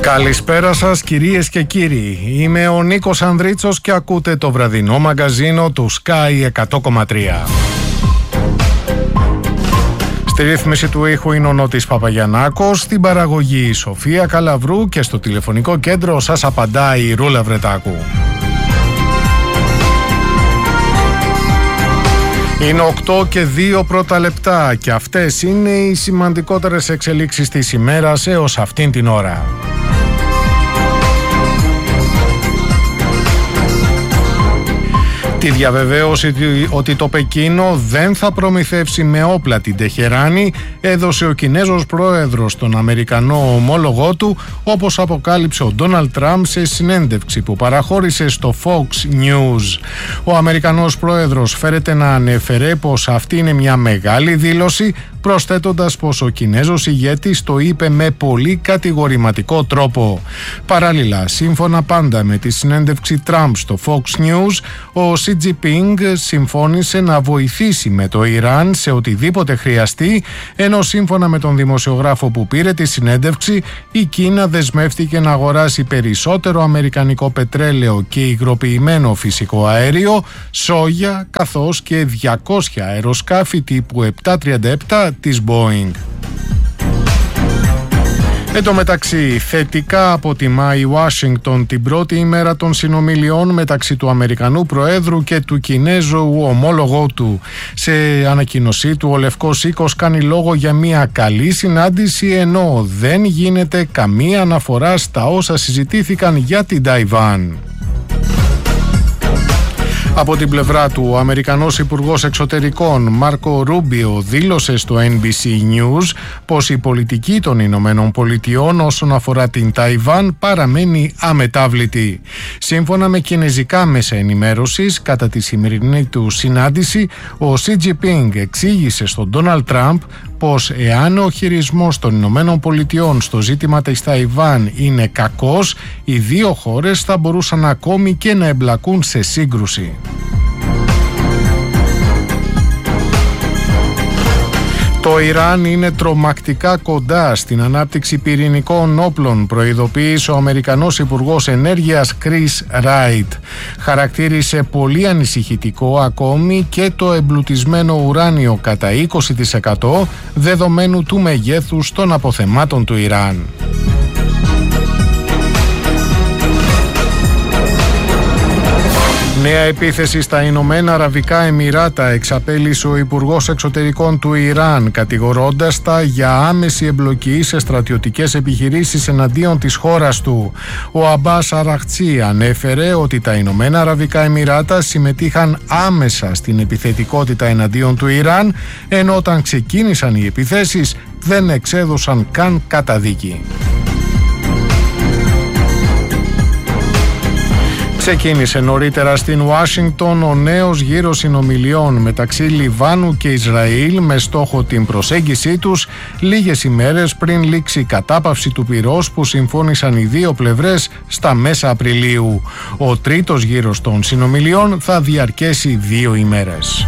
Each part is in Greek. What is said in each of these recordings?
Καλησπέρα σας κυρίες και κύριοι. Είμαι ο Νίκος Ανδρίτσος και ακούτε το βραδινό μαγκαζίνο του Sky 100,3. Στη ρύθμιση του ήχου είναι ο Νότης Παπαγιαννάκος, στην παραγωγή η Σοφία Καλαβρού και στο τηλεφωνικό κέντρο σας απαντάει η Ρούλα Βρετάκου. Είναι 8 και 2 πρώτα λεπτά και αυτές είναι οι σημαντικότερες εξελίξεις της ημέρας έως αυτήν την ώρα. Τη διαβεβαίωση ότι το Πεκίνο δεν θα προμηθεύσει με όπλα την Τεχεράνη έδωσε ο Κινέζος πρόεδρος στον Αμερικανό ομόλογό του, όπως αποκάλυψε ο Ντόναλντ Τραμπ σε συνέντευξη που παραχώρησε στο Fox News. Ο Αμερικανός πρόεδρος φέρεται να ανέφερε πως αυτή είναι μια μεγάλη δήλωση, προσθέτοντας πως ο Κινέζος ηγέτης το είπε με πολύ κατηγορηματικό τρόπο. Παράλληλα, σύμφωνα πάντα με τη συνέντευξη Τραμπ στο Fox News, ο Xi Jinping συμφώνησε να βοηθήσει με το Ιράν σε οτιδήποτε χρειαστεί, ενώ σύμφωνα με τον δημοσιογράφο που πήρε τη συνέντευξη, η Κίνα δεσμεύτηκε να αγοράσει περισσότερο αμερικανικό πετρέλαιο και υγροποιημένο φυσικό αέριο, σόγια, καθώς και 200 αεροσκάφη τύπου 737 της Boeing. Εν τω μεταξύ, θετικά αποτιμά η Ουάσιγκτον την πρώτη ημέρα των συνομιλιών μεταξύ του Αμερικανού Προέδρου και του Κινέζου ομόλογου του. Σε ανακοίνωσή του, ο Λευκός Οίκος κάνει λόγο για μια καλή συνάντηση, ενώ δεν γίνεται καμία αναφορά στα όσα συζητήθηκαν για την Ταϊβάν. Από την πλευρά του, ο Αμερικανός Υπουργός Εξωτερικών Μάρκο Ρούμπιο δήλωσε στο NBC News πως η πολιτική των Ηνωμένων Πολιτειών όσον αφορά την Ταϊβάν παραμένει αμετάβλητη. Σύμφωνα με κινεζικά μέσα ενημέρωσης, κατά τη σημερινή του συνάντηση, ο Xi Jinping εξήγησε στον Ντόναλντ Τραμπ πως εάν ο χειρισμός των Ηνωμένων Πολιτειών στο ζήτημα της Ταϊβάν είναι κακός, οι δύο χώρες θα μπορούσαν ακόμη και να εμπλακούν σε σύγκρουση. Το Ιράν είναι τρομακτικά κοντά στην ανάπτυξη πυρηνικών όπλων, προειδοποίησε ο Αμερικανός Υπουργός Ενέργειας Chris Wright. Χαρακτήρισε πολύ ανησυχητικό ακόμη και το εμπλουτισμένο ουράνιο κατά 20% δεδομένου του μεγέθους των αποθεμάτων του Ιράν. Νέα επίθεση στα Ηνωμένα Αραβικά Εμιράτα εξαπέλυσε ο Υπουργός Εξωτερικών του Ιράν, κατηγορώντας τα για άμεση εμπλοκή σε στρατιωτικές επιχειρήσεις εναντίον της χώρας του. Ο Αμπάς Αραχτσί ανέφερε ότι τα Ηνωμένα Αραβικά Εμιράτα συμμετείχαν άμεσα στην επιθετικότητα εναντίον του Ιράν, ενώ όταν ξεκίνησαν οι επιθέσεις δεν εξέδωσαν καν καταδίκη. Ξεκίνησε νωρίτερα στην Ουάσιγκτον ο νέος γύρος συνομιλιών μεταξύ Λιβάνου και Ισραήλ με στόχο την προσέγγισή τους λίγες ημέρες πριν λήξει η κατάπαυση του πυρός που συμφώνησαν οι δύο πλευρές στα μέσα Απριλίου. Ο τρίτος γύρος των συνομιλιών θα διαρκέσει 2 ημέρες.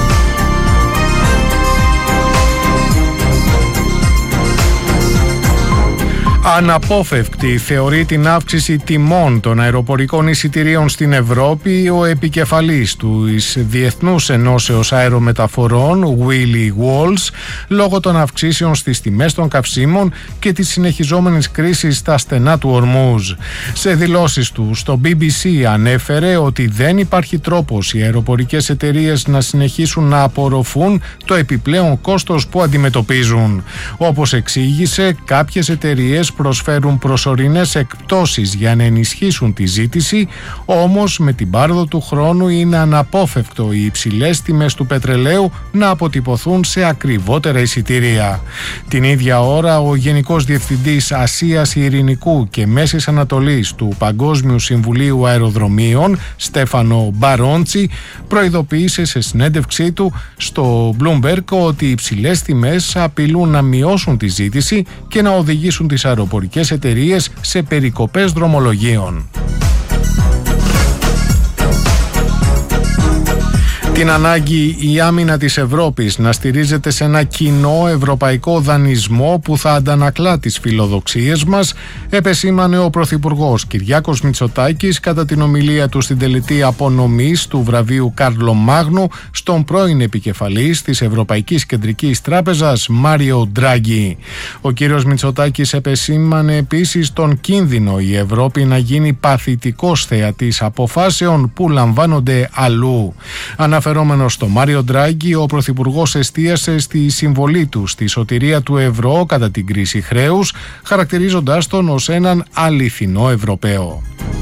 Αναπόφευκτη θεωρεί την αύξηση τιμών των αεροπορικών εισιτηρίων στην Ευρώπη ο επικεφαλής της Διεθνούς Ενώσεως Αερομεταφορών, Willie Walsh, λόγω των αυξήσεων στις τιμές των καυσίμων και της συνεχιζόμενης κρίσης στα στενά του Ορμούζ. Σε δηλώσεις του στο BBC ανέφερε ότι δεν υπάρχει τρόπος οι αεροπορικές εταιρείες να συνεχίσουν να απορροφούν το επιπλέον κόστος που αντιμετωπίζουν. Όπως εξήγησε, κάποιες εταιρείες προσφέρουν προσωρινές εκπτώσεις για να ενισχύσουν τη ζήτηση, όμως με την πάροδο του χρόνου είναι αναπόφευκτο οι υψηλές τιμές του πετρελαίου να αποτυπωθούν σε ακριβότερα εισιτήρια. Την ίδια ώρα, ο Γενικός Διευθυντής Ασίας Ειρηνικού και Μέσης Ανατολής του Παγκόσμιου Συμβουλίου Αεροδρομίων, Στέφανο Μπαρόντσι, προειδοποίησε σε συνέντευξή του στο Bloomberg ότι οι υψηλές τιμές απειλούν να μειώσουν τη ζήτηση και να οδηγήσουν τις αεροπορικές εταιρείες σε περικοπές δρομολογίων. την ανάγκη η άμυνα της Ευρώπης να στηρίζεται σε ένα κοινό ευρωπαϊκό δανεισμό που θα αντανακλά τις φιλοδοξίες μας, επεσήμανε ο Πρωθυπουργός Κυριάκος Μητσοτάκης κατά την ομιλία του στην τελετή απονομής του βραβείου Κάρλο Μάγνου στον πρώην επικεφαλής της Ευρωπαϊκής Κεντρικής Τράπεζας Μάριο Ντράγκη. Ο κύριος Μητσοτάκης επεσήμανε επίσης τον κίνδυνο η Ευρώπη να γίνει παθητικός θεατής αποφάσεων που λαμβάνονται αλλού. Αναφερόμενος στο Μάριο Ντράγκη, ο Πρωθυπουργός εστίασε στη συμβολή του στη σωτηρία του ευρώ κατά την κρίση χρέους, χαρακτηρίζοντάς τον ως έναν αληθινό Ευρωπαίο.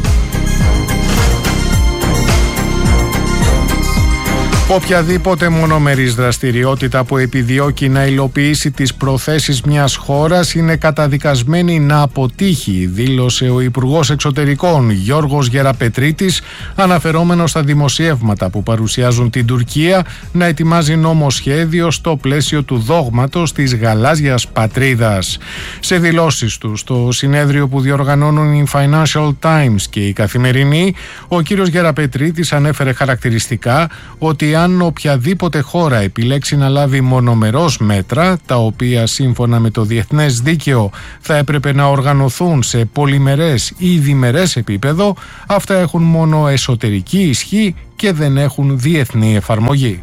Οποιαδήποτε μονομερής δραστηριότητα που επιδιώκει να υλοποιήσει τις προθέσεις μιας χώρας είναι καταδικασμένη να αποτύχει, δήλωσε ο Υπουργός Εξωτερικών Γιώργος Γεραπετρίτης, αναφερόμενος στα δημοσιεύματα που παρουσιάζουν την Τουρκία να ετοιμάζει νομοσχέδιο στο πλαίσιο του δόγματος της γαλάζιας πατρίδας. Σε δηλώσεις του στο συνέδριο που διοργανώνουν η Financial Times και η Καθημερινή, ο κύριος Γεραπετρίτης ανέφερε χαρακτηριστικά ότι αν οποιαδήποτε χώρα επιλέξει να λάβει μονομερώς μέτρα, τα οποία σύμφωνα με το διεθνές δίκαιο θα έπρεπε να οργανωθούν σε πολυμερές ή διμερές επίπεδο, αυτά έχουν μόνο εσωτερική ισχύ και δεν έχουν διεθνή εφαρμογή.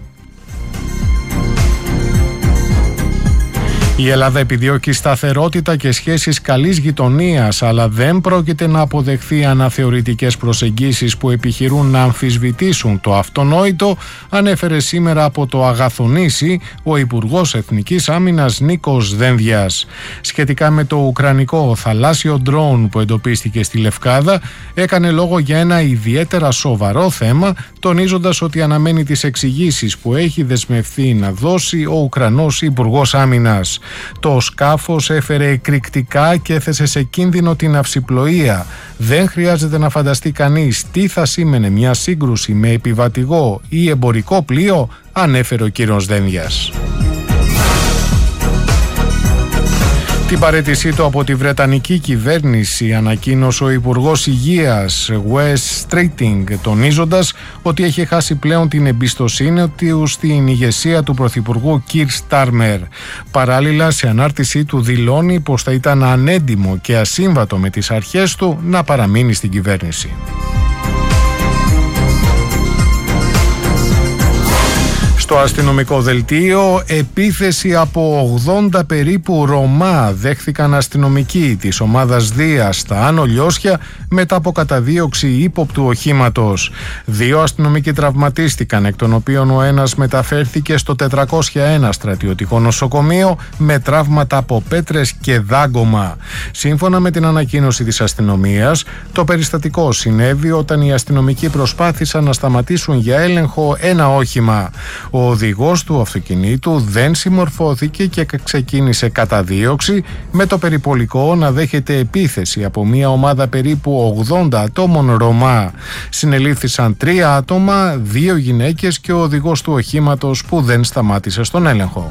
Η Ελλάδα επιδιώκει σταθερότητα και σχέσεις καλής γειτονίας, αλλά δεν πρόκειται να αποδεχθεί αναθεωρητικές προσεγγίσεις που επιχειρούν να αμφισβητήσουν το αυτονόητο, ανέφερε σήμερα από το Αγαθονήσι ο Υπουργός Εθνικής Άμυνας Νίκος Δένδιας. Σχετικά με το ουκρανικό θαλάσσιο ντρόουν που εντοπίστηκε στη Λευκάδα, έκανε λόγο για ένα ιδιαίτερα σοβαρό θέμα, τονίζοντας ότι αναμένει τις εξηγήσεις που έχει δεσμευθεί να δώσει ο Ουκρανός Υπουργός Άμυνας. Το σκάφος έφερε εκρηκτικά και έθεσε σε κίνδυνο την αυσιπλοεία. Δεν χρειάζεται να φανταστεί κανείς τι θα σήμαινε μια σύγκρουση με επιβατηγό ή εμπορικό πλοίο, ανέφερε ο κύριος Δένδιας. Την παραίτησή του από τη Βρετανική κυβέρνηση ανακοίνωσε ο Υπουργός Υγείας Wes Streeting, τονίζοντας ότι έχει χάσει πλέον την εμπιστοσύνη του στην ηγεσία του Πρωθυπουργού Keir Starmer. Παράλληλα, σε ανάρτησή του δηλώνει πως θα ήταν ανέντιμο και ασύμβατο με τις αρχές του να παραμείνει στην κυβέρνηση. Στο αστυνομικό δελτίο, επίθεση από 80 περίπου Ρωμά δέχθηκαν αστυνομικοί της ομάδας Δίας στα Άνω Λιώσια μετά από καταδίωξη ύποπτου οχήματος. 2 αστυνομικοί τραυματίστηκαν, εκ των οποίων ο ένας μεταφέρθηκε στο 401 στρατιωτικό νοσοκομείο με τραύματα από πέτρες και δάγκωμα. Σύμφωνα με την ανακοίνωση της αστυνομίας, το περιστατικό συνέβη όταν οι αστυνομικοί προσπάθησαν να σταματήσουν για έλεγχο ένα όχημα. Ο οδηγός του αυτοκινήτου δεν συμμορφώθηκε και ξεκίνησε καταδίωξη, με το περιπολικό να δέχεται επίθεση από μια ομάδα περίπου 80 ατόμων Ρωμά. Συνελήφθησαν 3 άτομα, 2 γυναίκες και ο οδηγός του οχήματος που δεν σταμάτησε στον έλεγχο.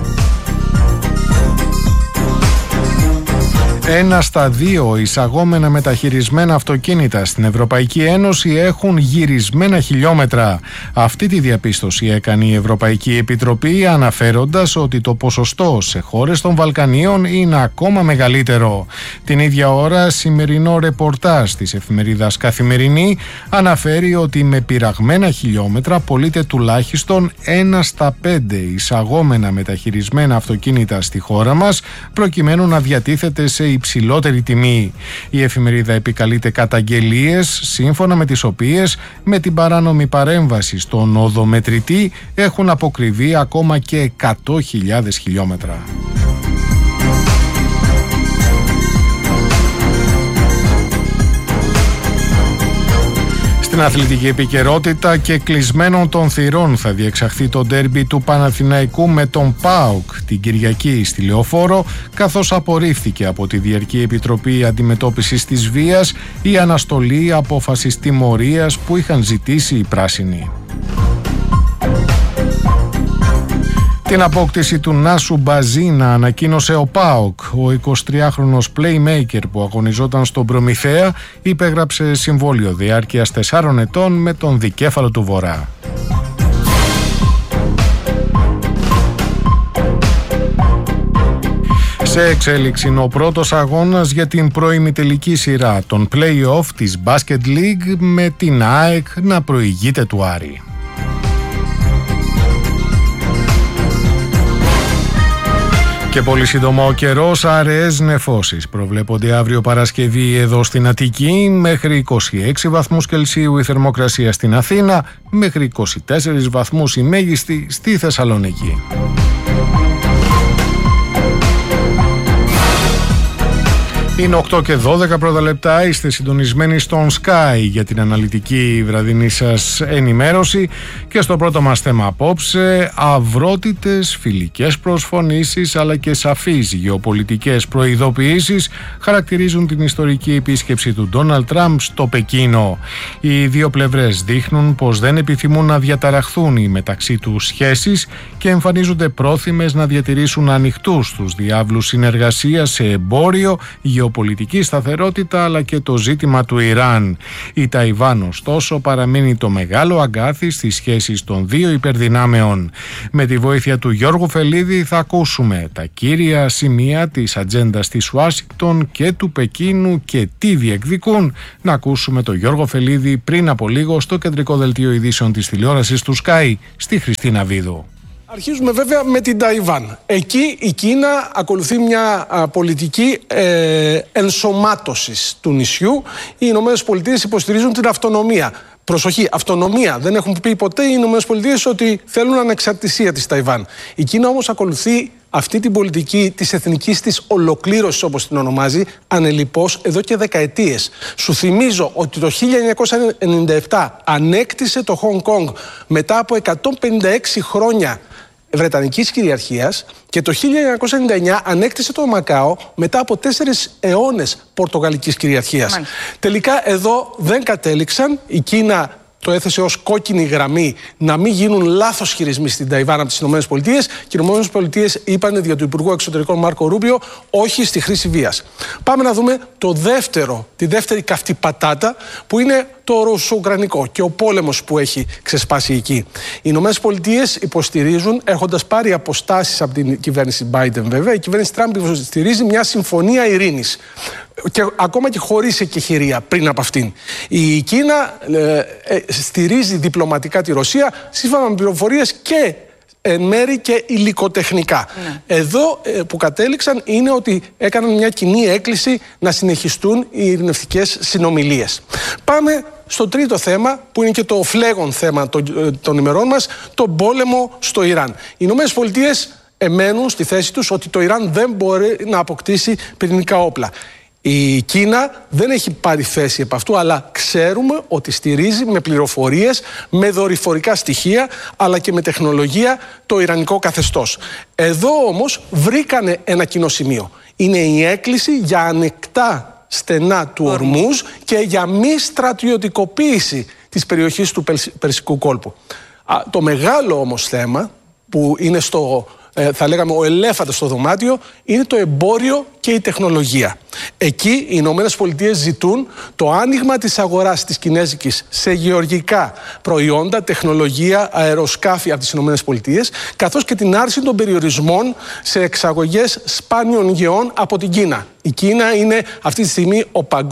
1 στα 2 εισαγόμενα μεταχειρισμένα αυτοκίνητα στην Ευρωπαϊκή Ένωση έχουν γυρισμένα χιλιόμετρα. Αυτή τη διαπίστωση έκανε η Ευρωπαϊκή Επιτροπή, αναφέροντας ότι το ποσοστό σε χώρες των Βαλκανίων είναι ακόμα μεγαλύτερο. Την ίδια ώρα, σημερινό ρεπορτάζ της εφημερίδας Καθημερινή αναφέρει ότι με πειραγμένα χιλιόμετρα πωλείται τουλάχιστον 1 στα 5 εισαγόμενα μεταχειρισμένα αυτοκίνητα στη χώρα μας, προκειμένου να διατίθεται σε υψηλότερη τιμή. Η εφημερίδα επικαλείται καταγγελίες, σύμφωνα με τις οποίες με την παράνομη παρέμβαση στον οδομετρητή έχουν αποκριβεί ακόμα και 100.000 χιλιόμετρα. Στην αθλητική επικαιρότητα, και κλεισμένων των θυρών θα διεξαχθεί το ντέρμπι του Παναθηναϊκού με τον ΠΑΟΚ την Κυριακή στη Λεωφόρο, καθώς απορρίφθηκε από τη Διαρκή Επιτροπή Αντιμετώπισης της Βίας η αναστολή απόφασης τιμωρίας που είχαν ζητήσει οι πράσινοι. Την απόκτηση του Νάσου Μπαζίνα ανακοίνωσε ο ΠΑΟΚ. Ο 23χρονος playmaker που αγωνιζόταν στον Προμηθέα υπέγραψε συμβόλαιο διάρκειας 4 ετών με τον δικέφαλο του Βορρά. Σε εξέλιξη είναι ο πρώτος αγώνας για την προημιτελική σειρά των play-off της Basket League με την ΑΕΚ να προηγείται του Άρη. Και πολύ σύντομα ο καιρός, αραιές νεφώσεις προβλέπονται αύριο Παρασκευή εδώ στην Αττική, μέχρι 26 βαθμούς Κελσίου η θερμοκρασία στην Αθήνα, μέχρι 24 βαθμούς η μέγιστη στη Θεσσαλονίκη. Είναι 8 και 12 πρώτα λεπτά, είστε συντονισμένοι στον Sky για την αναλυτική βραδινή σας ενημέρωση και στο πρώτο μας θέμα απόψε, αυρότητες φιλικές προσφωνήσεις αλλά και σαφείς γεωπολιτικές προειδοποιήσεις χαρακτηρίζουν την ιστορική επίσκεψη του Ντόναλντ Τραμπ στο Πεκίνο. Οι δύο πλευρές δείχνουν πως δεν επιθυμούν να διαταραχθούν οι μεταξύ τους σχέσεις και εμφανίζονται πρόθυμες να διατηρήσουν ανοιχτούς τους διάβλους συνεργασίας σε εμπόριο, γεωπολιτική σταθερότητα αλλά και το ζήτημα του Ιράν. Η Ταϊβάν ωστόσο παραμένει το μεγάλο αγκάθι στις σχέσεις των δύο υπερδυνάμεων. Με τη βοήθεια του Γιώργου Φελίδη θα ακούσουμε τα κύρια σημεία της ατζέντας της Ουάσιγκτον και του Πεκίνου και τι διεκδικούν. Να ακούσουμε τον Γιώργο Φελίδη πριν από λίγο στο κεντρικό δελτίο ειδήσεων της τηλεόρασης του Sky στη Χριστίνα Βίδου. Αρχίζουμε βέβαια με την Ταϊβάν. Εκεί η Κίνα ακολουθεί μια πολιτική ενσωμάτωσης του νησιού. Οι Ηνωμένες Πολιτείες υποστηρίζουν την αυτονομία. Προσοχή, αυτονομία. Δεν έχουν πει ποτέ οι Ηνωμένες Πολιτείες ότι θέλουν ανεξαρτησία της Ταϊβάν. Η Κίνα όμως ακολουθεί αυτή την πολιτική της εθνικής της ολοκλήρωσης, όπως την ονομάζει, ανελιπώς εδώ και δεκαετίες. Σου θυμίζω ότι το 1997 ανέκτησε το Χονγκ Κονγκ μετά από 156 χρόνια Βρετανικής κυριαρχίας και το 1999 ανέκτησε το Μακάο μετά από 4 αιώνες Πορτογαλικής κυριαρχίας. Τελικά εδώ δεν κατέληξαν. Η Κίνα το έθεσε ως κόκκινη γραμμή να μην γίνουν λάθος χειρισμοί στην Ταϊβάν από τις ΗΠΑ και οι ΗΠΑ είπαν δια του Υπουργού Εξωτερικών Μάρκο Ρούμπιο όχι στη χρήση βίας. Πάμε να δούμε τη δεύτερη καυτή πατάτα που είναι το ρωσο-ουκρανικό και ο πόλεμος που έχει ξεσπάσει εκεί. Οι ΗΠΑ υποστηρίζουν, έχοντας πάρει αποστάσεις από την κυβέρνηση Biden βέβαια, η κυβέρνηση Τραμπ υποστηρίζει μια συμφωνία ειρήνης. Και ακόμα και χωρίς εκεχηρία πριν από αυτήν. Η Κίνα στηρίζει διπλωματικά τη Ρωσία σύμφωνα με πληροφορίες και εν μέρη και υλικοτεχνικά. Εδώ που κατέληξαν είναι ότι έκαναν μια κοινή έκκληση να συνεχιστούν οι ειρηνευτικές συνομιλίες. Πάμε στο τρίτο θέμα που είναι και το φλέγον θέμα των ημερών μας, τον πόλεμο στο Ιράν. Οι Ηνωμένες Πολιτείες εμένουν στη θέση τους ότι το Ιράν δεν μπορεί να αποκτήσει πυρηνικά όπλα. Η Κίνα δεν έχει πάρει θέση επ' αυτού, αλλά ξέρουμε ότι στηρίζει με πληροφορίες, με δορυφορικά στοιχεία, αλλά και με τεχνολογία το ιρανικό καθεστώς. Εδώ όμως βρήκανε ένα κοινό σημείο. Είναι η έκκληση για ανεκτά στενά του Ορμούζ και για μη στρατιωτικοποίηση της περιοχής του Περσικού κόλπου. Το μεγάλο όμως θέμα που είναι θα λέγαμε ο ελέφαντας στο δωμάτιο, είναι το εμπόριο και η τεχνολογία. Εκεί οι Ηνωμένες Πολιτείες ζητούν το άνοιγμα της αγοράς της κινέζικης σε γεωργικά προϊόντα, τεχνολογία, αεροσκάφη από τις Ηνωμένες Πολιτείες, καθώς και την άρση των περιορισμών σε εξαγωγές σπάνιων γεών από την Κίνα. Η Κίνα είναι αυτή τη στιγμή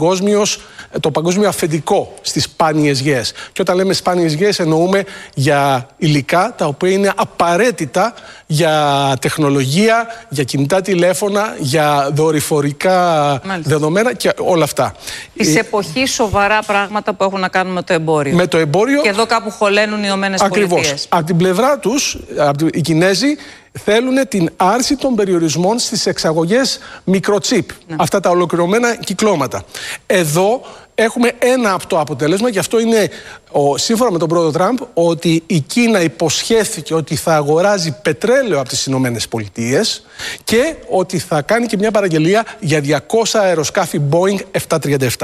το παγκόσμιο αφεντικό στις σπάνιες γεές. Και όταν λέμε σπάνιες γεές εννοούμε για υλικά τα οποία είναι απαραίτητα για τεχνολογία, για κινητά τηλέφωνα, για δορυφορικά δεδομένα και όλα αυτά. Της εποχής σοβαρά πράγματα που έχουν να κάνουν με το εμπόριο. Με το εμπόριο. Και εδώ κάπου χωλένουν οι Ηνωμένες Πολιτείες. Από την πλευρά τους, οι Κινέζοι θέλουν την άρση των περιορισμών στις εξαγωγές μικροτσίπ. Αυτά τα ολοκληρωμένα κυκλώματα. Εδώ έχουμε ένα από το αποτέλεσμα και αυτό είναι σύμφωνα με τον πρόεδρο Τραμπ ότι η Κίνα υποσχέθηκε ότι θα αγοράζει πετρέλαιο από τις Ηνωμένες Πολιτείες και ότι θα κάνει και μια παραγγελία για 200 αεροσκάφη Boeing 737.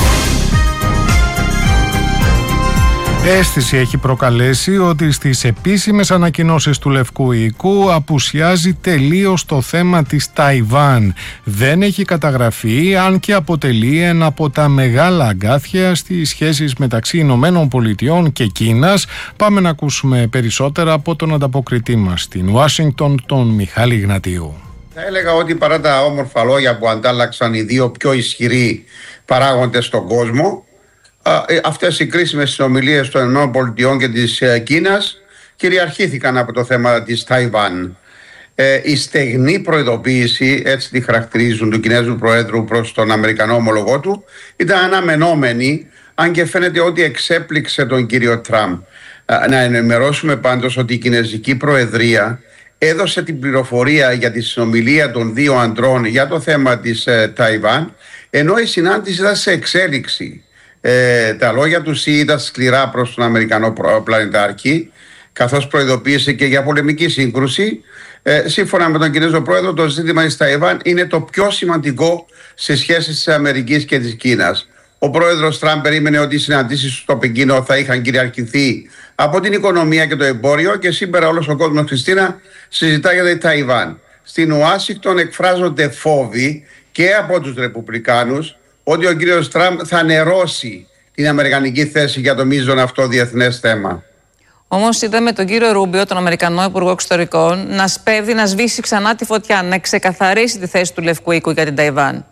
Αίσθηση έχει προκαλέσει ότι στις επίσημες ανακοινώσεις του Λευκού Οίκου απουσιάζει τελείως το θέμα της Ταϊβάν. Δεν έχει καταγραφεί, αν και αποτελεί ένα από τα μεγάλα αγκάθια στις σχέσεις μεταξύ Ηνωμένων Πολιτειών και Κίνας. Πάμε να ακούσουμε περισσότερα από τον ανταποκριτή μας στην Ουάσιγκτον, τον Μιχάλη Γνατίου. Θα έλεγα ότι παρά τα όμορφα λόγια που αντάλλαξαν οι δύο πιο ισχυροί παράγοντες στον κόσμο, αυτές οι κρίσιμες συνομιλίες των ΗΠΑ και της Κίνας κυριαρχήθηκαν από το θέμα της Ταϊβάν. Η στεγνή προειδοποίηση, έτσι τη χαρακτηρίζουν, του Κινέζου Προέδρου προς τον Αμερικανό ομολογό του, ήταν αναμενόμενη, αν και φαίνεται ότι εξέπληξε τον κύριο Τραμπ. Να ενημερώσουμε πάντως ότι η Κινέζικη Προεδρία έδωσε την πληροφορία για τη συνομιλία των δύο αντρών για το θέμα της Ταϊβάν, ενώ η συνάντηση ήταν σε εξέλιξη. Τα λόγια του ήταν σκληρά προς τον Αμερικανό πλανητάρχη, καθώς προειδοποίησε και για πολεμική σύγκρουση. Σύμφωνα με τον Κινέζο Πρόεδρο, το ζήτημα της Ταϊβάν είναι το πιο σημαντικό στις σχέσεις της Αμερικής και της Κίνας. Ο πρόεδρος Τραμπ περίμενε ότι οι συναντήσεις στο Πεκίνο θα είχαν κυριαρχηθεί από την οικονομία και το εμπόριο, και σήμερα όλος ο κόσμος, Χριστίνα, συζητά για τη Ταϊβάν. Στην Ουάσιγκτον εκφράζονται φόβοι και από τους Ρεπουμπλικάνους ότι ο κύριος Τραμπ θα νερώσει την αμερικανική θέση για το μείζον αυτό διεθνές θέμα. Όμως είδαμε τον κύριο Ρούμπιο, τον Αμερικανό Υπουργό Εξωτερικών, να σπέβδει να σβήσει ξανά τη φωτιά, να ξεκαθαρίσει τη θέση του Λευκού Οίκου για την Ταϊβάν.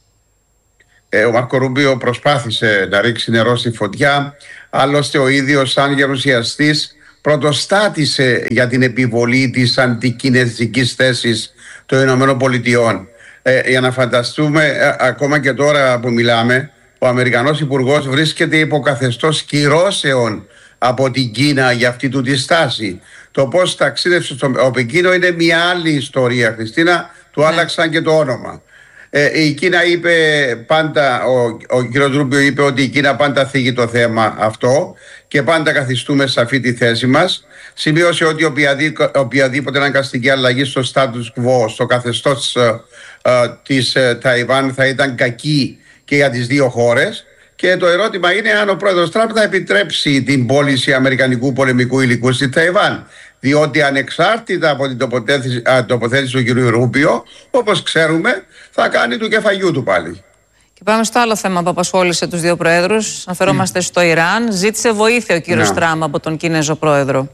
Ο Μάρκο Ρούμπιο προσπάθησε να ρίξει νερό στη φωτιά. Άλλωστε ο ίδιος, σαν γερουσιαστής, πρωτοστάτησε για την επιβολή της αντικινέζικης θέσης των ΗΠΑ. Για να φανταστούμε, ακόμα και τώρα που μιλάμε, ο Αμερικανός Υπουργός βρίσκεται υπό καθεστώς κυρώσεων από την Κίνα για αυτή του τη στάση. Το πώς ταξίδευσε στο Πεκίνο είναι μια άλλη ιστορία, Χριστίνα. Του άλλαξαν και το όνομα. Η Κίνα είπε πάντα, ο κ. Ρούμπιο είπε ότι η Κίνα πάντα θίγει το θέμα αυτό και πάντα καθιστούμε σε αυτή τη θέση μας. Σημείωσε ότι οποιαδήποτε αναγκαστική αλλαγή στο status quo, στο καθεστώς της Ταϊβάν, θα ήταν κακή και για τις δύο χώρες. Και το ερώτημα είναι αν ο πρόεδρος Τραμπ θα επιτρέψει την πώληση αμερικανικού πολεμικού υλικού στη Ταϊβάν. Διότι ανεξάρτητα από την τοποθέτηση του κ. Ρούμπιο, όπως ξέρουμε, θα κάνει του κεφαγιού του πάλι. Και πάμε στο άλλο θέμα που απασχόλησε τους δύο πρόεδρους. Αναφερόμαστε στο Ιράν. Ζήτησε βοήθεια ο κύριος Τραμπ από τον Κινέζο πρόεδρο.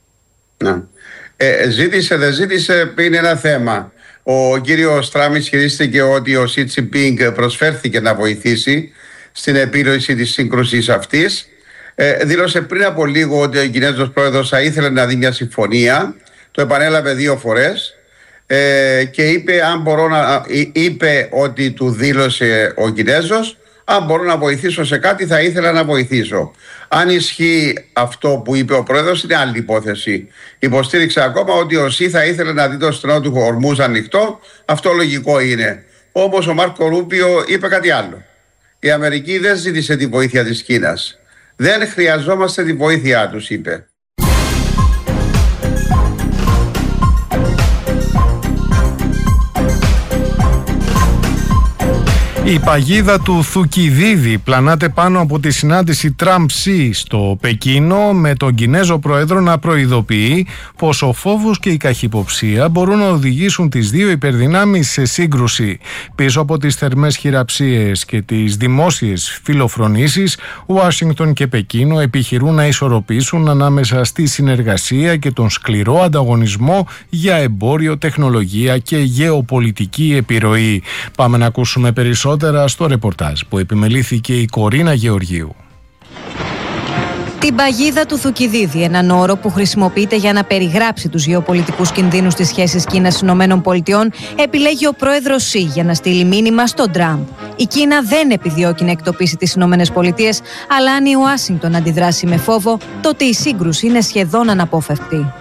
Ζήτησε, δεν ζήτησε, είναι ένα θέμα. Ο κύριος Τραμπ ισχυρίστηκε ότι ο Σι Τζινπίνγκ προσφέρθηκε να βοηθήσει στην επίλυση της σύγκρουσης αυτής. Δήλωσε πριν από λίγο ότι ο Κινέζος πρόεδρος θα ήθελε να δει μια συμφωνία. Το επανέλαβε 2 φορές και είπε ότι του δήλωσε ο Κινέζος, αν μπορώ να βοηθήσω σε κάτι θα ήθελα να βοηθήσω. Αν ισχύει αυτό που είπε ο πρόεδρος είναι άλλη υπόθεση. Υποστήριξε ακόμα ότι ο Σι θα ήθελε να δει το στενό του Ορμούζ ανοιχτό. Αυτό λογικό είναι. Όμως ο Μάρκο Ρούμπιο είπε κάτι άλλο. Η Αμερική δεν ζήτησε τη βοήθεια της Κίνας. Δεν χρειαζόμαστε τη βοήθειά τους, είπε. Η παγίδα του Θουκυδίδη πλανάται πάνω από τη συνάντηση Τραμπ-Σι στο Πεκίνο, με τον Κινέζο Πρόεδρο να προειδοποιεί πως ο φόβος και η καχυποψία μπορούν να οδηγήσουν τις δύο υπερδυνάμεις σε σύγκρουση. Πίσω από τις θερμές χειραψίες και τις δημόσιες φιλοφρονήσεις, Ουάσιγκτον και Πεκίνο επιχειρούν να ισορροπήσουν ανάμεσα στη συνεργασία και τον σκληρό ανταγωνισμό για εμπόριο, τεχνολογία και γεωπολιτική επιρροή. Πάμε να ακούσουμε περισσότερα στο ρεπορτάζ που επιμελήθηκε η Κορίνα Γεωργίου. Την παγίδα του Θουκυδίδη, έναν όρο που χρησιμοποιείται για να περιγράψει τους γεωπολιτικούς κινδύνους στις σχέσεις Κίνας-ΗΠΑ, επιλέγει ο πρόεδρος Σι για να στείλει μήνυμα στον Τραμπ. Η Κίνα δεν επιδιώκει να εκτοπίσει τις ΗΠΑ, αλλά αν η Ουάσιγκτον αντιδράσει με φόβο, τότε η σύγκρουση είναι σχεδόν αναπόφευκτη.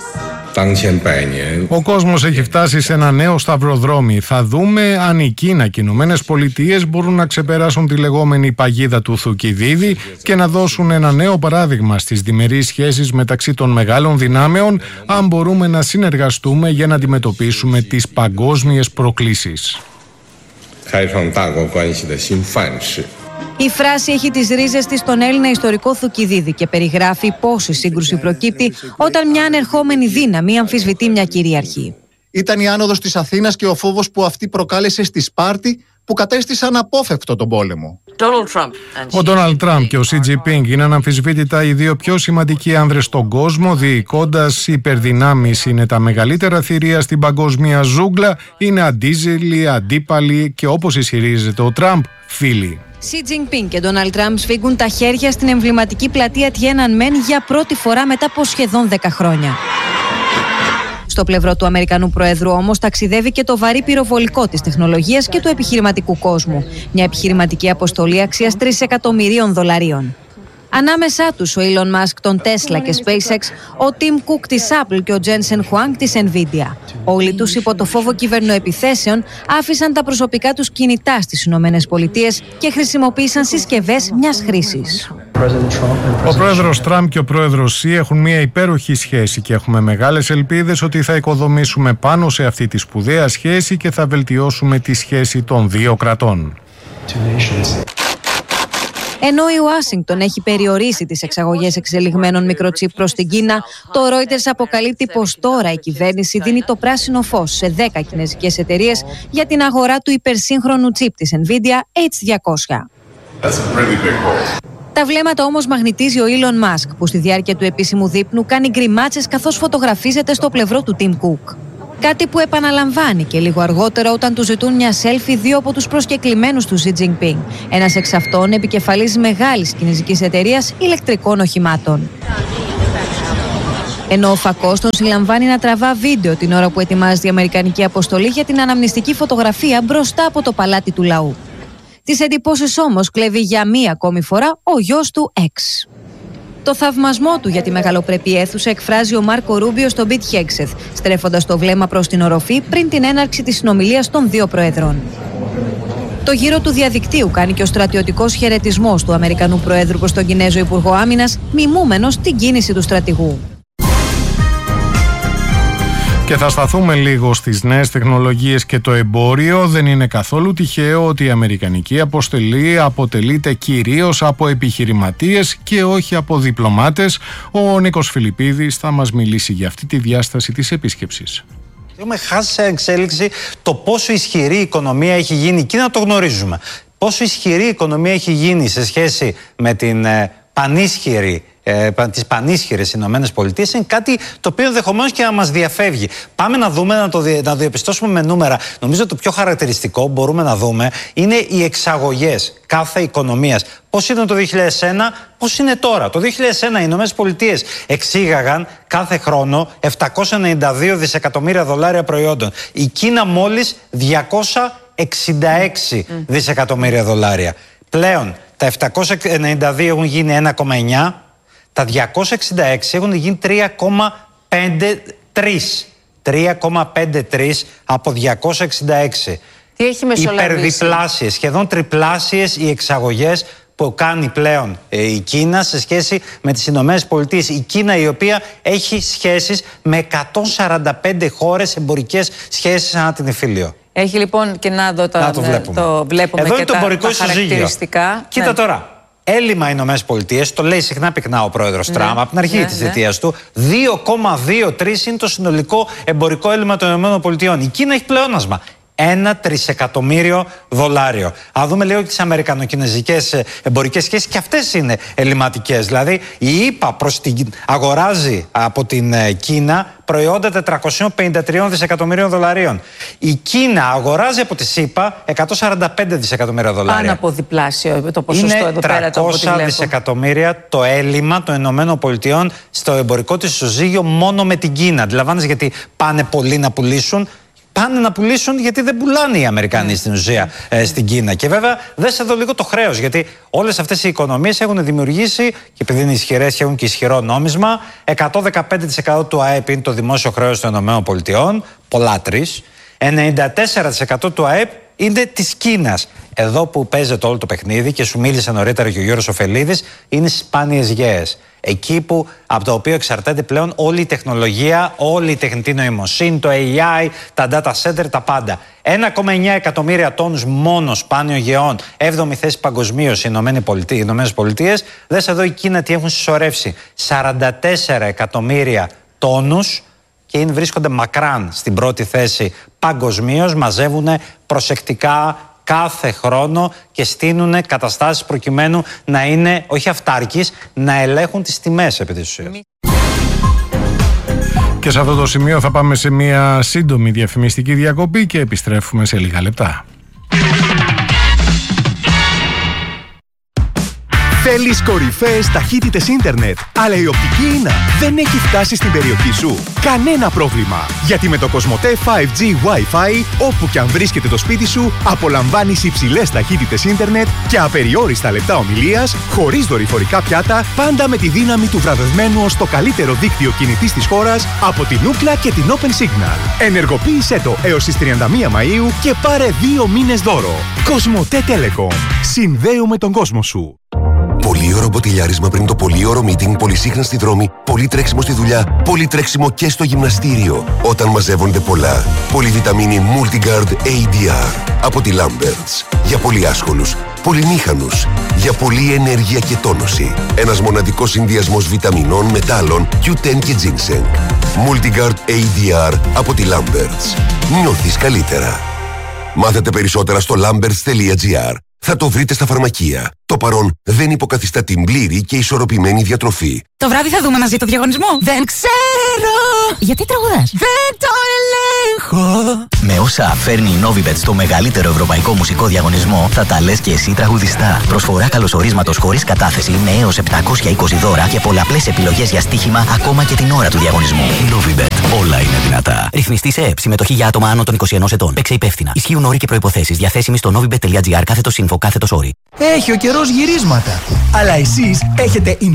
Ο κόσμος έχει φτάσει σε ένα νέο σταυροδρόμι. Θα δούμε αν η Κίνα και οι Ηνωμένες Πολιτείες μπορούν να ξεπεράσουν τη λεγόμενη παγίδα του Θουκυδίδη και να δώσουν ένα νέο παράδειγμα στις διμερείς σχέσεις μεταξύ των μεγάλων δυνάμεων, αν μπορούμε να συνεργαστούμε για να αντιμετωπίσουμε τις παγκόσμιες προκλήσεις. Η φράση έχει τις ρίζες της στον Έλληνα ιστορικό Θουκυδίδη και περιγράφει πώς η σύγκρουση προκύπτει όταν μια ανερχόμενη δύναμη αμφισβητεί μια κυρίαρχη. Ήταν η άνοδος της Αθήνας και ο φόβος που αυτή προκάλεσε στη Σπάρτη, που κατέστησε αναπόφευκτο τον πόλεμο. Ο Ντόναλντ Τραμπ και ο Σι Τζινπίνγκ είναι αναμφισβήτητα οι δύο πιο σημαντικοί άνδρες στον κόσμο, διοικώντας υπερδυνάμεις. Είναι τα μεγαλύτερα θηρία στην παγκόσμια ζούγκλα, είναι αντίζηλοι, αντίπαλοι και, όπως ισχυρίζεται ο Τραμπ, φίλοι. Σι Τζινπίνγκ και Ντόναλντ Τραμπ σφίγγουν τα χέρια στην εμβληματική πλατεία Τιένανμεν για πρώτη φορά μετά από σχεδόν 10 χρόνια. Στο πλευρό του Αμερικανού Προέδρου όμως ταξιδεύει και το βαρύ πυροβολικό της τεχνολογίας και του επιχειρηματικού κόσμου. Μια επιχειρηματική αποστολή αξίας $3 εκατομμυρίων. Ανάμεσά τους ο Elon Musk των Tesla και SpaceX, ο Tim Cook της Apple και ο Jensen Huang της Nvidia. Όλοι τους υπό το φόβο κυβερνοεπιθέσεων άφησαν τα προσωπικά τους κινητά στις ΗΠΑ και χρησιμοποίησαν συσκευές μιας χρήσης. Ο πρόεδρος Τραμπ και ο πρόεδρος Σι έχουν μια υπέροχη σχέση και έχουμε μεγάλες ελπίδες ότι θα οικοδομήσουμε πάνω σε αυτή τη σπουδαία σχέση και θα βελτιώσουμε τη σχέση των δύο κρατών. Ενώ η Ουάσιγκτον έχει περιορίσει τις εξαγωγές εξελιγμένων μικροτσίπ προς την Κίνα, το Reuters αποκαλύπτει πως τώρα η κυβέρνηση δίνει το πράσινο φως σε 10 κινέζικες εταιρείες για την αγορά του υπερσύγχρονου τσίπ της Nvidia H200. Τα βλέμματα όμως μαγνητίζει ο Elon Musk, που στη διάρκεια του επίσημου δείπνου κάνει γκριμάτσες καθώς φωτογραφίζεται στο πλευρό του Tim Cook. Κάτι που επαναλαμβάνει και λίγο αργότερα όταν του ζητούν μια selfie δύο από τους προσκεκλημένους του Xi Jinping. Ένας εξ αυτών επικεφαλής μεγάλης κινεζικής εταιρείας ηλεκτρικών οχημάτων. Ενώ ο φακός τον συλλαμβάνει να τραβά βίντεο την ώρα που ετοιμάζεται η αμερικανική αποστολή για την αναμνηστική φωτογραφία μπροστά από το παλάτι του λαού. Τις εντυπώσεις όμως κλέβει για μία ακόμη φορά ο γιος του X. Το θαυμασμό του για τη μεγαλοπρεπή αίθουσα εκφράζει ο Μάρκο Ρούμπιο στο Beit Hexeth, στρέφοντας το βλέμμα προς την οροφή πριν την έναρξη της συνομιλίας των δύο προέδρων. Το γύρο του διαδικτύου κάνει και ο στρατιωτικός χαιρετισμός του Αμερικανού Προέδρου προς τον Κινέζο Υπουργό Άμυνας, μιμούμενος την κίνηση του στρατηγού. Και θα σταθούμε λίγο στις νέες τεχνολογίες και το εμπόριο. Δεν είναι καθόλου τυχαίο ότι η αμερικανική αποστολή αποτελείται κυρίως από επιχειρηματίες και όχι από διπλωμάτες. Ο Νίκος Φιλιππίδης θα μας μιλήσει για αυτή τη διάσταση της επίσκεψης. Έχουμε χάσει σε εξέλιξη το πόσο ισχυρή η οικονομία έχει γίνει. Και να το γνωρίζουμε. Πόσο ισχυρή η οικονομία έχει γίνει σε σχέση με την τις πανίσχυρες Ηνωμένες Πολιτείες είναι κάτι το οποίο ενδεχομένως και να μας διαφεύγει. Πάμε να δούμε, να διαπιστώσουμε με νούμερα. Νομίζω το πιο χαρακτηριστικό που μπορούμε να δούμε είναι οι εξαγωγές κάθε οικονομίας. Πώς ήταν το 2001, πώς είναι τώρα. Το 2001 οι Ηνωμένες Πολιτείες εξήγαγαν κάθε χρόνο $792 δισεκατομμύρια προϊόντων. Η Κίνα μόλις $266 δισεκατομμύρια. Πλέον τα 792 έχουν γίνει 1,9, τα 266 έχουν γίνει 3,53 από 266. Τι έχει μεσολαβήσει? Υπερδιπλάσιες, σχεδόν τριπλάσιες οι εξαγωγές που κάνει πλέον η Κίνα σε σχέση με τις Ηνωμένες Πολιτείες. Η Κίνα η οποία έχει σχέσεις με 145 χώρες, εμπορικές σχέσεις ανά την Ιφίλιο. Έχει λοιπόν και να δω το βλέπουμε. Εδώ και είναι το εμπορικό χαρακτηριστικά. Κοίτα τώρα. Έλλειμμα Ηνωμένες Πολιτείες, το λέει συχνά πυκνά ο πρόεδρος Τραμπ από την αρχή της θητείας του. 2,23 είναι το συνολικό εμπορικό έλλειμμα των Ηνωμένων Πολιτειών. Η Κίνα έχει πλεόνασμα. $1 τρισεκατομμύριο. Αν δούμε λίγο τις αμερικανοκινεζικές εμπορικές σχέσεις, και αυτές είναι ελληματικές. Δηλαδή, η ΗΠΑ αγοράζει από την Κίνα προϊόντα $453 δισεκατομμυρίων. Η Κίνα αγοράζει από τη ΗΠΑ $145 δισεκατομμύρια. Πάνω από διπλάσιο το ποσοστό είναι εδώ πέρα. Είναι 300 δισεκατομμύρια το έλλειμμα των Ηνωμένων Πολιτειών στο εμπορικό της ισοζύγιο μόνο με την Κίνα. Αντιλαμβάνεσαι γιατί πάνε πολλοί να πουλήσουν? Πάνε να πουλήσουν γιατί δεν πουλάνε οι Αμερικανοί στην ουσία στην Κίνα. Και βέβαια, δες εδώ λίγο το χρέος. Γιατί όλες αυτές οι οικονομίες έχουν δημιουργήσει, και επειδή είναι ισχυρές και έχουν και ισχυρό νόμισμα, 115% του ΑΕΠ είναι το δημόσιο χρέος των ΗΠΑ, πολλά τρεις. 94% του ΑΕΠ είναι της Κίνας. Εδώ που παίζεται όλο το παιχνίδι, και σου μίλησε νωρίτερα και ο Γιώργος Οφελίδης, είναι στις σπάνιες γέες. Εκεί που από το οποίο εξαρτάται πλέον όλη η τεχνολογία, όλη η τεχνητή νοημοσύνη, το AI, τα data center, τα πάντα. 1,9 εκατομμύρια τόνους μόνο σπάνιων γεών, 7η θέση παγκοσμίως οι Ηνωμένες Πολιτείες. Δες εδώ η Κίνα τι έχουν συσσωρεύσει. 44 εκατομμύρια τόνους και βρίσκονται μακράν στην πρώτη θέση παγκοσμίως. Μαζεύουν προσεκτικά κάθε χρόνο και στείνουν καταστάσεις προκειμένου να είναι όχι αυτάρκης, να ελέγχουν τις τιμές επί της ουσίας. Και σε αυτό το σημείο θα πάμε σε μια σύντομη διαφημιστική διακοπή και επιστρέφουμε σε λίγα λεπτά. Θέλεις κορυφαίες ταχύτητες ίντερνετ, αλλά η οπτική ίνα δεν έχει φτάσει στην περιοχή σου? Κανένα πρόβλημα, γιατί με το Κοσμοτέ 5G Wi-Fi, όπου και αν βρίσκεται το σπίτι σου, απολαμβάνεις υψηλές ταχύτητες ίντερνετ και απεριόριστα λεπτά ομιλίας, χωρίς δορυφορικά πιάτα, πάντα με τη δύναμη του βραβευμένου ως το καλύτερο δίκτυο κινητής της χώρας από την Ookla και την Open Signal. Ενεργοποίησέ το έως τις 31 Μαΐου και πάρε 2 μήνες δώρο. Κοσμοτέ Telecom. Συνδέουμε τον κόσμο σου. Πολύ ωραίο μποτιλιάρισμα πριν το πολύ ωραίο meeting, πολυσύχνα στη δρόμη, πολύ τρέξιμο στη δουλειά, πολύ τρέξιμο και στο γυμναστήριο. Όταν μαζεύονται πολλά. Πολυβιταμίνη Multigard ADR από τη Lamberts. Για πολύ άσχολους, πολυμήχανους, για πολλή ενέργεια και τόνωση. Ένας μοναδικός συνδυασμός βιταμινών, μετάλλων, Q10 και ginseng. Multigard ADR από τη Lamberts. Νιώθεις καλύτερα. Μάθετε περισσότερα στο lamberts.gr. Θα το βρείτε στα φαρμακεία. Το παρόν δεν υποκαθιστά την πλήρη και ισορροπημένη διατροφή. Το βράδυ θα δούμε μαζί το διαγωνισμό. Δεν ξέρω. Γιατί τραγουδάς? Δεν το ελέγχω. Με όσα φέρνει η Novibet στο μεγαλύτερο ευρωπαϊκό μουσικό διαγωνισμό, θα τα λες και εσύ τραγουδιστά. Προσφορά καλωσορίσματος χωρίς κατάθεση με έως 720 δώρα και πολλαπλές επιλογές για στοίχημα ακόμα και την ώρα του διαγωνισμού. Novibet. Όλα είναι δυνατά. Ρυθμιστή σε ΕΕΠ. Συμμετοχή για άτομα άνω των 21 ετών. Παίξε υπεύθυνα. Ισχύουν όροι και προϋποθέσεις. Διαθέσιμοι στο novibet.gr /info/όροι. Έχει ο καιρός γυρίσματα. Αλλά εσείς έχετε